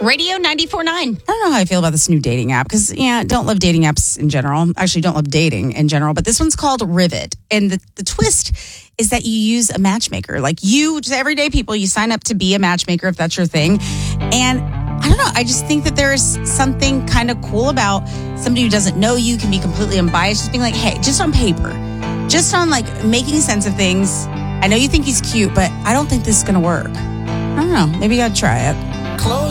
Radio 94.9. I don't know how I feel about this new dating app because, don't love dating apps in general. Actually, don't love dating in general. But this one's called Rivet. And the twist is that you use a matchmaker. Like just everyday people, you sign up to be a matchmaker if that's your thing. And I don't know. I just think that there's something kind of cool about somebody who doesn't know you, can be completely unbiased, just being like, hey, just on paper, just on like making sense of things. I know you think he's cute, but I don't think this is going to work. I don't know. Maybe you got to try it. Close